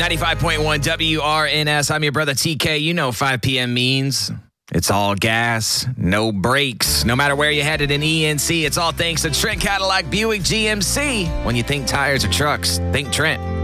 95.1 WRNS. I'm your brother TK. You know 5 p.m. means it's all gas, no brakes. No matter where you're headed in ENC, it's all thanks to Trent Cadillac Buick GMC. When you think tires or trucks, think Trent.